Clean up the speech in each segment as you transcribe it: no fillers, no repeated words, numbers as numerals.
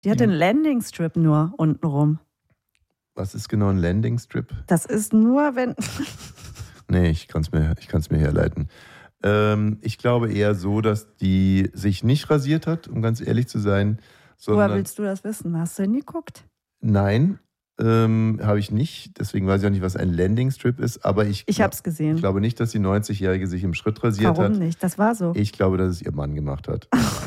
Die hatte einen Landing-Strip nur untenrum. Was ist genau ein Landing-Strip? Das ist nur, wenn... Nee, ich kann's mir herleiten. Ich glaube eher so, dass die sich nicht rasiert hat, um ganz ehrlich zu sein. Woher willst du das wissen? Hast du hingeguckt? Nein, habe ich nicht. Deswegen weiß ich auch nicht, was ein Landing-Strip ist. Aber ich habe es gesehen. Ich glaube nicht, dass die 90-Jährige sich im Schritt rasiert hat. Warum nicht? Das war so. Ich glaube, dass es ihr Mann gemacht hat.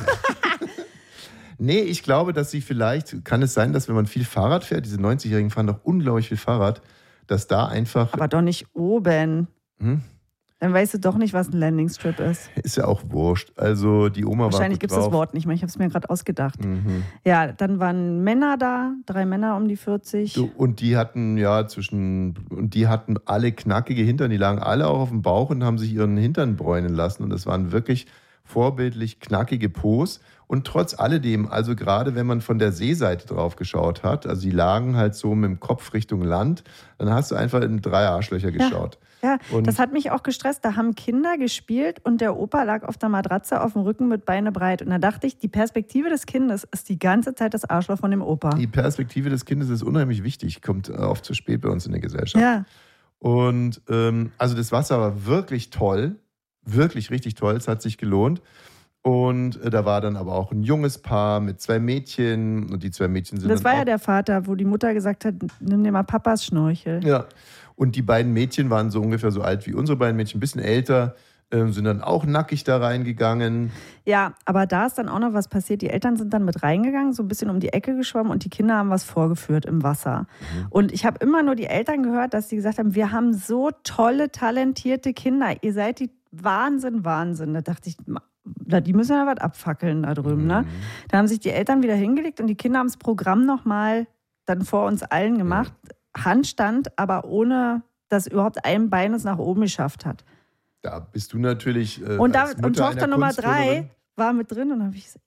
Nee, ich glaube, dass sie vielleicht, kann es sein, dass wenn man viel Fahrrad fährt, diese 90-Jährigen fahren doch unglaublich viel Fahrrad, dass da einfach... Aber doch nicht oben. Dann weißt du doch nicht, was ein Landing-Strip ist. Ist ja auch wurscht. Also die Oma war wahrscheinlich gibt es das Wort nicht mehr. Ich habe es mir gerade ausgedacht. Ja, dann waren Männer da, 3 Männer um die 40. Und die hatten die hatten alle knackige Hintern, die lagen alle auch auf dem Bauch und haben sich ihren Hintern bräunen lassen. Und das waren wirklich vorbildlich knackige Pos. Und trotz alledem, also gerade wenn man von der Seeseite drauf geschaut hat, also die lagen halt so mit dem Kopf Richtung Land, dann hast du einfach in 3 Arschlöcher geschaut. Ja, das hat mich auch gestresst. Da haben Kinder gespielt und der Opa lag auf der Matratze auf dem Rücken mit Beine breit. Und da dachte ich, die Perspektive des Kindes ist die ganze Zeit das Arschloch von dem Opa. Die Perspektive des Kindes ist unheimlich wichtig, kommt oft zu spät bei uns in der Gesellschaft. Ja. Und also das Wasser war wirklich toll, wirklich richtig toll, es hat sich gelohnt. Und da war dann aber auch ein junges Paar mit 2 Mädchen und die 2 Mädchen sind das dann war ja der Vater, wo die Mutter gesagt hat, nimm dir mal Papas Schnorchel. Ja, und die beiden Mädchen waren so ungefähr so alt wie unsere beiden Mädchen, ein bisschen älter, sind dann auch nackig da reingegangen. Ja, aber da ist dann auch noch was passiert. Die Eltern sind dann mit reingegangen, so ein bisschen um die Ecke geschwommen und die Kinder haben was vorgeführt im Wasser. Und ich habe immer nur die Eltern gehört, dass sie gesagt haben, wir haben so tolle, talentierte Kinder. Ihr seid die Wahnsinn. Da dachte ich, die müssen ja was abfackeln da drüben. Ne? Da haben sich die Eltern wieder hingelegt und die Kinder haben das Programm nochmal dann vor uns allen gemacht. Handstand, aber ohne, dass überhaupt ein Bein es nach oben geschafft hat. Da bist du natürlich und Tochter Nummer 3 war mit drin und dann habe ich gesagt,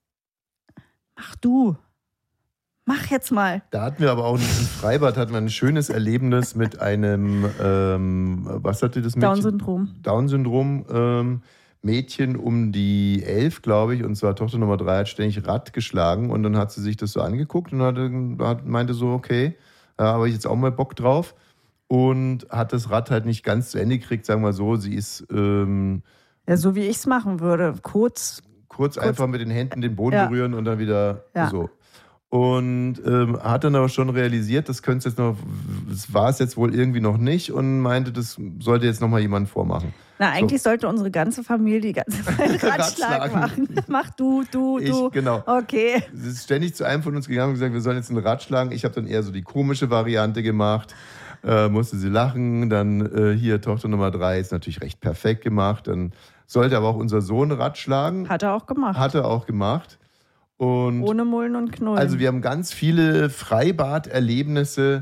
mach jetzt mal. Da hatten wir aber auch im Freibad ein schönes Erlebnis mit einem, was hatte das Mädchen? Down-Syndrom. Mädchen um die 11, glaube ich, und zwar Tochter Nummer 3 hat ständig Rad geschlagen und dann hat sie sich das so angeguckt und meinte so, okay, da habe ich jetzt auch mal Bock drauf und hat das Rad halt nicht ganz zu Ende gekriegt, sagen wir so, sie ist... ja, so wie ich es machen würde, kurz einfach mit den Händen den Boden berühren und dann wieder so. Und hat dann aber schon realisiert, das war es jetzt wohl irgendwie noch nicht und meinte, das sollte jetzt nochmal jemand vormachen. Na, eigentlich sollte unsere ganze Familie die ganze Zeit Ratschlag machen. Mach du. Genau. Okay. Sie ist ständig zu einem von uns gegangen und gesagt, wir sollen jetzt einen Rad schlagen. Ich habe dann eher so die komische Variante gemacht. Musste sie lachen. Dann hier Tochter Nummer 3 ist natürlich recht perfekt gemacht. Dann sollte aber auch unser Sohn Rad schlagen. Hat er auch gemacht. Und ohne Mullen und Knullen. Also wir haben ganz viele Freibad-Erlebnisse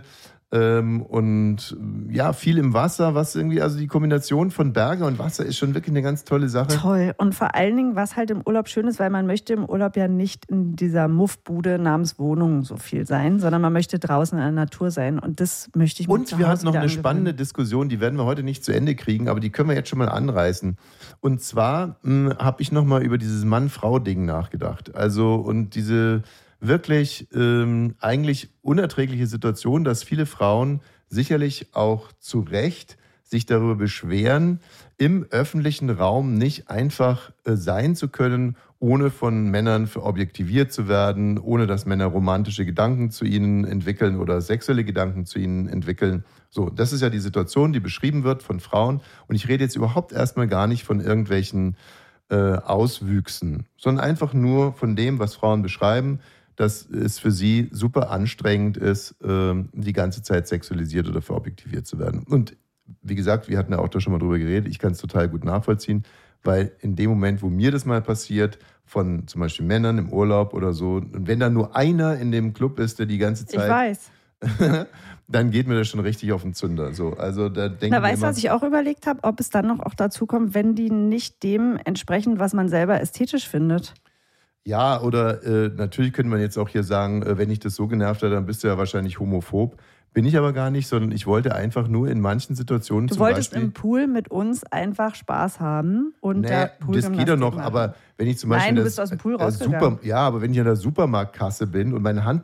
und ja, viel im Wasser, was irgendwie, also die Kombination von Berge und Wasser ist schon wirklich eine ganz tolle Sache. Toll. Und vor allen Dingen, was halt im Urlaub schön ist, weil man möchte im Urlaub ja nicht in dieser Muffbude namens Wohnung so viel sein, sondern man möchte draußen in der Natur sein. Und das möchte ich mir Und wir hatten noch eine spannende Diskussion, die werden wir heute nicht zu Ende kriegen, aber die können wir jetzt schon mal anreißen. Und zwar habe ich nochmal über dieses Mann-Frau-Ding nachgedacht. Also und diese wirklich eigentlich unerträgliche Situation, dass viele Frauen sicherlich auch zu Recht sich darüber beschweren, im öffentlichen Raum nicht einfach sein zu können, ohne von Männern objektiviert zu werden, ohne dass Männer romantische Gedanken zu ihnen entwickeln oder sexuelle Gedanken zu ihnen entwickeln. So, das ist ja die Situation, die beschrieben wird von Frauen. Und ich rede jetzt überhaupt erstmal gar nicht von irgendwelchen Auswüchsen, sondern einfach nur von dem, was Frauen beschreiben, dass es für sie super anstrengend ist, die ganze Zeit sexualisiert oder verobjektiviert zu werden. Und wie gesagt, wir hatten ja auch da schon mal drüber geredet, ich kann es total gut nachvollziehen, weil in dem Moment, wo mir das mal passiert, von zum Beispiel Männern im Urlaub oder so, und wenn da nur einer in dem Club ist, der die ganze Zeit... Ich weiß. Dann geht mir das schon richtig auf den Zünder. So, also da denke weißt du, was ich auch überlegt habe? Ob es dann noch auch dazu kommt, wenn die nicht dem entsprechen, was man selber ästhetisch findet. Ja, oder natürlich könnte man jetzt auch hier sagen, wenn ich das so genervt habe, dann bist du ja wahrscheinlich homophob. Bin ich aber gar nicht, sondern ich wollte einfach nur in manchen Situationen Du wolltest im Pool mit uns einfach Spaß haben und naja, das geht doch noch, aber wenn ich zum Beispiel Nein, du bist aus dem Pool rausgegangen. ja, aber wenn ich an der Supermarktkasse bin und mein